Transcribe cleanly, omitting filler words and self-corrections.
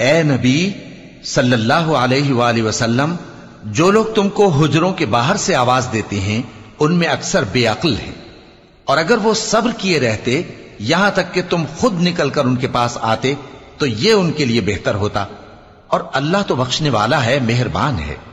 ए नबी सल्लल्लाहु अलैहि वसल्लम, जो लोग तुमको हुजरों के बाहर से आवाज देते हैं उनमें अक्सर बेअक्ल हैं, और अगर वो सब्र किए रहते यहां तक कि तुम खुद निकलकर उनके पास आते तो ये उनके लिए बेहतर होता, और अल्लाह तो बख्शने वाला है, मेहरबान है।